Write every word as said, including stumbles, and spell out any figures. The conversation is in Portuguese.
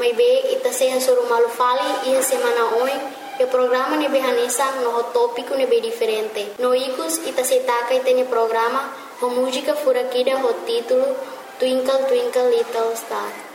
Mas be ita seha soro malu fali ia semana oi e o programa nebe hanesa no tópico nebe diferente. No icus ita se taca ita ne programa o música furakida o título Twinkle Twinkle Little Star.